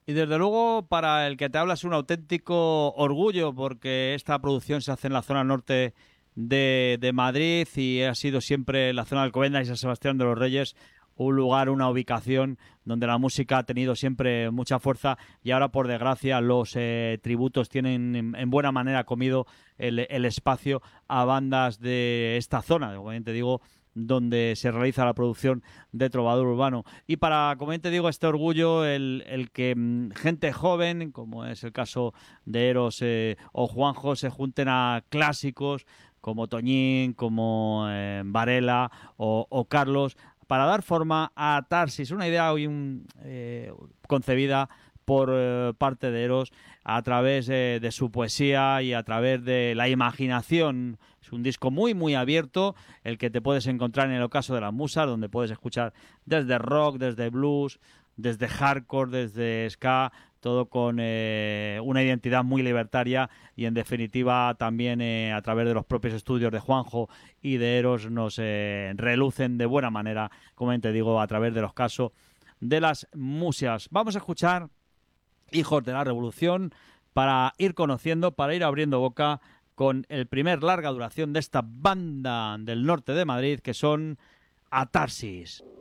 Y desde luego para el que te habla es un auténtico orgullo porque esta producción se hace en la zona norte de Madrid y ha sido siempre la zona de Alcobendas y San Sebastián de los Reyes un lugar, una ubicación donde la música ha tenido siempre mucha fuerza y ahora por desgracia los tributos tienen en buena manera comido el espacio a bandas de esta zona, como bien te digo, donde se realiza la producción de Trovador Urbano. Y para, como bien te digo, este orgullo, el que gente joven, como es el caso de Eros o Juanjo, se junten a clásicos como Toñín, como Varela o Carlos, para dar forma a Tarsis, una idea hoy concebida por parte de Eros a través de su poesía y a través de la imaginación. Es un disco muy, muy abierto, el que te puedes encontrar en el ocaso de las musas, donde puedes escuchar desde rock, desde blues, desde hardcore, desde ska, todo con una identidad muy libertaria y en definitiva también a través de los propios estudios de Juanjo y de Eros nos relucen de buena manera, como te digo, a través de los casos de las musas. Vamos a escuchar Hijos de la Revolución para ir conociendo, para ir abriendo boca con el primer larga duración de esta banda del norte de Madrid que son Atarsis.